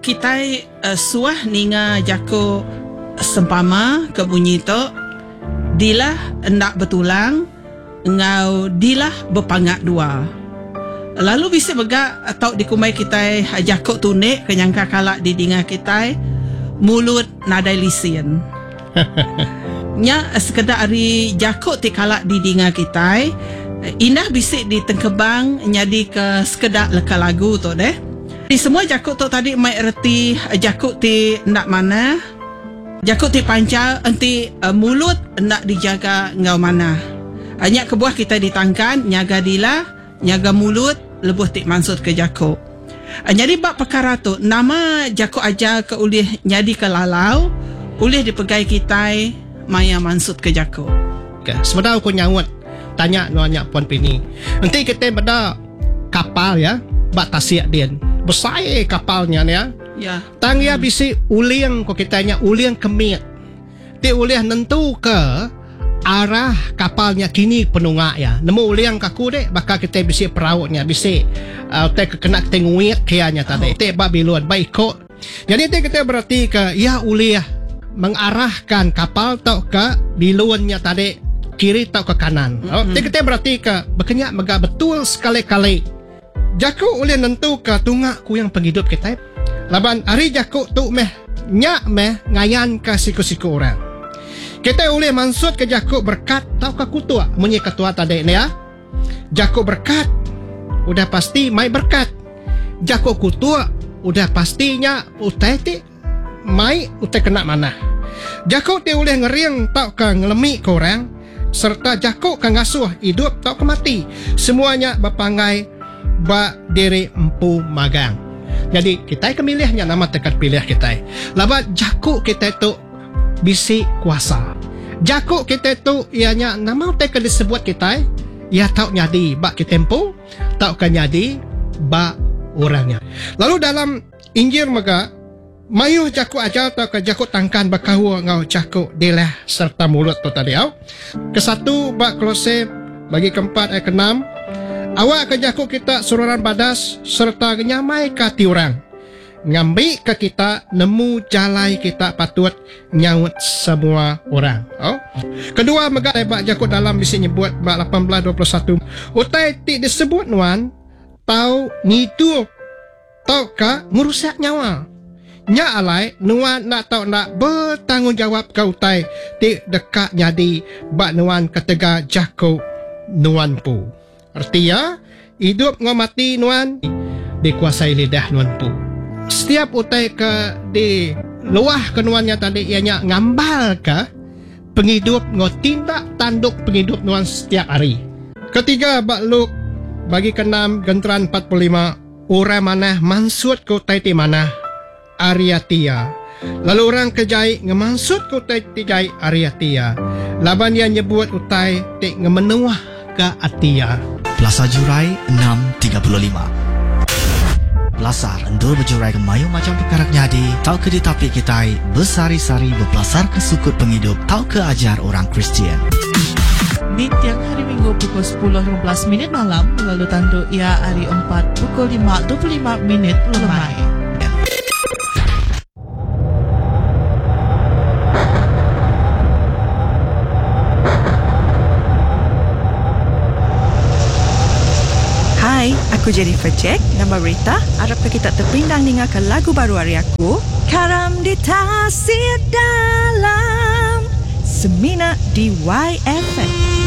kita suah ninga jako sempama ke bunyi tu dilah endak betulang ngau dilah berpangat dua. Lalu bisa begak atau dikumai kita jako tunik kenyangka kalak di dinga kita mulut nadai lisin. Nya sekedar ari jako ti kalak di dinga kita indah bisik di tengkebang nyadi ke sekedar leka lagu tu deh. Di semua jakut tu tadi mai erti jakut ti nak mana, jakut ti pancal enti mulut nak dijaga ngau mana. Hanya kebuah kita ditangkan nyaga dila, nyaga mulut lebuh ti mansut ke jakut. Jadi bab perkara tu nama jakut aja ke ulih nyadi ke lalau, ulih dipegai kita maya mansut ke jakut. Okay. Sebenarnya aku nyawut tanya nuanya Puan Pini. Nanti kita beda kapal ya, bak tasiak din. Besar kapalnya ya. Ya. Tang ya bisi uliang ko kitanya uliang kemit. Ti uliang nentu ke arah kapalnya kini penungak ya. Nemu uliang kaku dek bakal kita bisi perautnya bisi te kena tenguit kianya tadi. Te babiluan baik kok. Jadi te kita berarti ke ya uliah mengarahkan kapal tau ke biluannya tadi kiri tau ke kanan. Te kita berarti ke berkenyak megah betul sekali-kali. Jakuk oleh nentu ke tungak ku yang penghidup kita. Laban hari jakuk tu nyak ngayan ke siku-siku orang. Kita oleh mansut ke jakuk berkat tau ke kutua. Munyi ketua tadi ni ya. Jakuk berkat udah pasti mai berkat. Jakuk kutua udah pastinya utai ti mai utai kena mana. Jakuk ti oleh ngeriang tau ke ngelemi ke orang. Serta jakuk ke ngasuh hidup tau ke mati. Semuanya berpangai ba diri empu magang. Jadi kita kemilihnya nama tekat pilih kita. Laba jakuk kita tu bisi kuasa. Jakuk kita tu ianya nama tekat disebut kita. Ia tau nyadi ba kita empu, tau kan nyadi ba orangnya. Lalu dalam Injil mega mayuh jakuk aja tau ke jakuk tangkan bakahu ngau jakuk dilah serta mulut tu tadi au. Kesatu ba Kolose bagi keempat ayat ke-6. Awak ke jakuk kita sururan badas serta nyamai kati orang. Ngambil ke kita nemu jalai kita patut nyaut semua orang. Oh. Kedua megak bak jakuk dalam bisi nyebut bak 18:21. Utai ti disebut nuan tau ngidup tau ka ngurusak nyawa. Nya alai nuan nak tau nak bertanggungjawab ke utai ti dekat nyadi bak nuan ketega jakuk nuan pu. Artinya, hidup ngau mati nuan dikuasai lidah nuan pu. Setiap utai ke di luah ke nuannya tadi ianya ngambal ke penghidup ngau tindak tanduk penghidup nuan setiap hari. Ketiga, bak Luk bagi ke-6 genteran 45 orang mana mansut ke utai ti mana Ariatia. Lalu orang kejai ngemansut ke utai ti jai Ariatia. Laban yang nyebut utai ti ngemenuah ke Atia. Plaza Jurai 635. Belasar endul berjurai ke mayu macam perkara nyadi. Tau ke di tapi kita bersari-sari berpelasar ke sukut penghidup. Tau ke ajar orang Kristian. Di tiang hari Minggu pukul 10.15 malam. Lalu tanduk ia hari 4 pukul 5.25 lemai. Hai, aku Jennifer Jack, nama Rita. Harap kita terpindang dengarkan lagu baru hari aku, Karam di Tasir Dalam Semina di YFM.